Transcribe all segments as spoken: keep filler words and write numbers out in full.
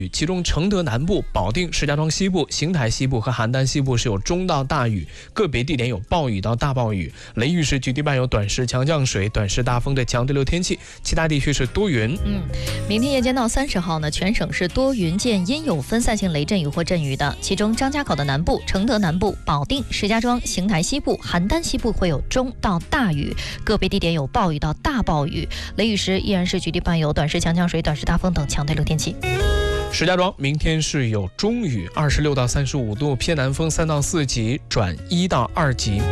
其中承德南部、保定、石家庄西部、邢台西部和邯郸西部是有中到大雨，个别地点有暴雨到大暴雨，雷雨时局地伴有短时强降水、短时大风的强对流天气，其他地区是多云。 嗯，明天夜间到三十号呢，全省是多云见阴有分散性雷阵雨或阵雨的，其中张家口的南部、承德南部、保定、石家庄、邢台西部、邯郸西部会有中到大雨，个别地点有暴雨到大暴雨，雷雨时依然是局地伴有短时强降水、短时大风等强对流天气。 石家庄明天是有中雨，二十六到三十五度，偏南风三到四级转一到二级。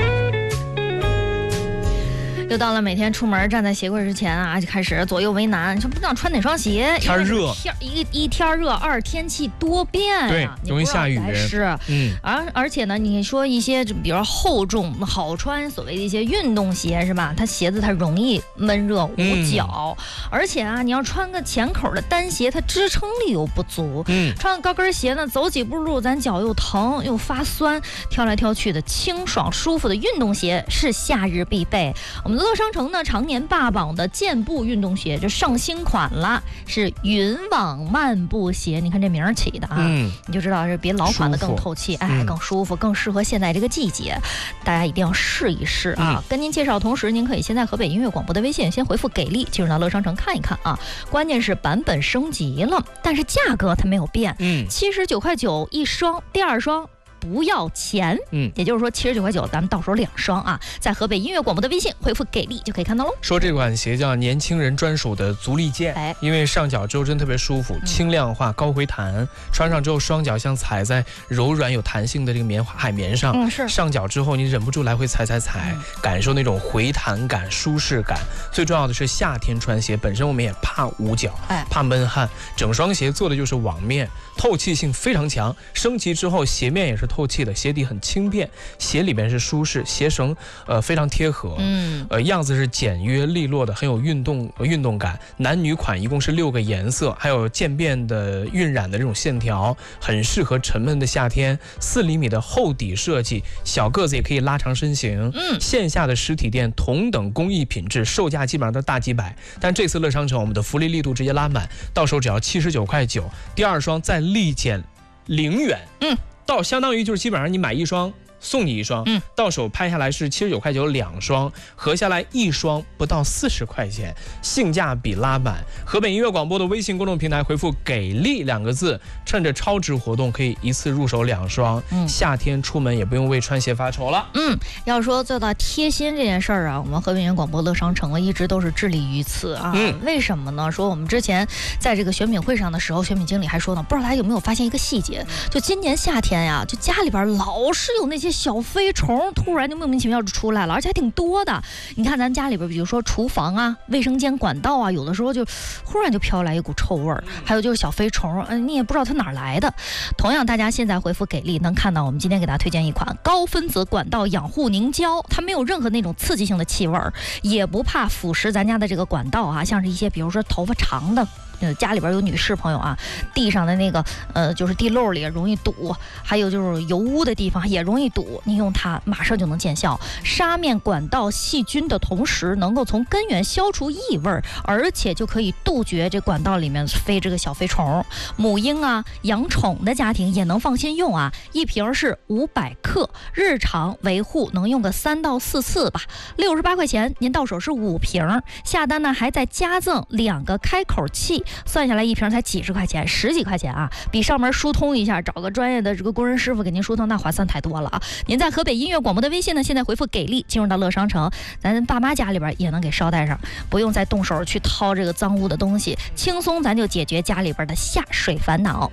又到了每天出门站在鞋柜之前啊，就开始左右为难，说不知道穿哪双鞋。 天热， 天一一天热，二天气多变啊， 对，容易下雨。 是， 嗯， 而而且呢，你说一些比如说厚重好穿，所谓的一些运动鞋是吧？它鞋子它容易闷热捂脚，嗯、而且啊，你要穿个浅口的单鞋，它支撑力又不足。嗯，穿个高跟鞋呢，走几步路咱脚又疼又发酸，挑来挑去的清爽舒服的运动鞋是夏日必备。我们乐商城呢常年霸榜的健步运动鞋就上新款了，是云网漫步鞋。你看这名儿起的啊，嗯、你就知道是比老款的更透气，哎，更舒服，更适合现在这个季节。大家一定要试一试啊！嗯、跟您介绍同时，您可以先在河北音乐广播的微信先回复给力，进入到乐商城看一看啊。关键是版本升级了，但是价格它没有变，嗯，七十九块九一双，第二双不要钱，嗯，也就是说七十九块九，咱们到手两双啊，在河北音乐广播的微信回复给力就可以看到喽。 说这款鞋叫年轻人专属的足力健，哎，因为上脚之后真特别舒服，轻量化、高回弹，穿上之后双脚像踩在柔软有弹性的这个棉花海绵上，嗯，是上脚之后你忍不住来回踩踩踩，嗯、感受那种回弹感、舒适感。最重要的是夏天穿鞋，本身我们也怕捂脚，哎，怕闷汗，整双鞋做的就是网面，透气性非常强，升级之后鞋面也是透气的，鞋底很轻便，鞋里边是舒适，鞋绳呃非常贴合，嗯，呃样子是简约利落的，很有运动呃运动感。男女款一共是六个颜色，还有渐变的晕染的这种线条，很适合沉闷的夏天。四厘米的厚底设计，小个子也可以拉长身形。嗯，线下的实体店同等工艺品质，售价基本上都大几百，但这次乐商城我们的福利力度直接拉满，到手只要七十九块九，第二双再立减零元。嗯。到相当于就是基本上你买一双送你一双，嗯，到手拍下来是七十九块九两双，合下来一双不到四十块钱，性价比拉满。河北音乐广播的微信公众平台回复给力两个字，趁着超值活动可以一次入手两双，嗯，夏天出门也不用为穿鞋发愁了。 嗯，要说做到贴心这件事儿啊，我们河北音乐广播乐商城一直都是致力于此啊。嗯，为什么呢？说我们之前在这个选品会上的时候，选品经理还说呢，不知道大家有没有发现一个细节，就今年夏天呀，就家里边老是有那些小飞虫突然就莫名其妙就出来了，而且还挺多的。你看咱家里边，比如说厨房啊、卫生间管道啊，有的时候就忽然就飘来一股臭味儿。还有就是小飞虫，嗯，你也不知道它哪儿来的。同样，大家现在回复给力，能看到我们今天给大家推荐一款高分子管道养护凝胶，它没有任何那种刺激性的气味，也不怕腐蚀咱家的这个管道啊，像是一些比如说头发长的。呃，家里边有女士朋友啊，地上的那个呃，就是地漏里容易堵，还有就是油污的地方也容易堵，你用它马上就能见效，杀灭管道细菌的同时，能够从根源消除异味，而且就可以杜绝这管道里面飞这个小飞虫。母婴啊、养宠的家庭也能放心用啊，一瓶是五百克，日常维护能用个三到四次吧，六十八块钱，您到手是五瓶，下单呢还再加赠两个开口器。算下来一瓶才几十块钱，十几块钱啊，比上门疏通一下，找个专业的这个工人师傅给您疏通，那划算太多了啊！您在河北音乐广播的微信呢，现在回复给力，进入到乐商城，咱爸妈家里边也能给捎带上，不用再动手去掏这个脏污的东西，轻松咱就解决家里边的下水烦恼。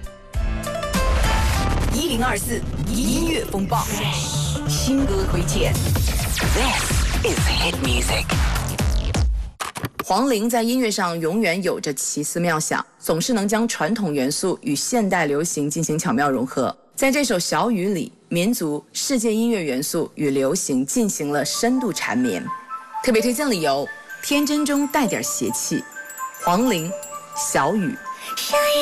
一零二四音乐风暴，新歌推荐。This is hit music。黄龄在音乐上永远有着奇思妙想，总是能将传统元素与现代流行进行巧妙融合。在这首《小雨》里，民族、世界音乐元素与流行进行了深度缠绵。特别推荐理由：天真中带点邪气。黄龄，《小雨》。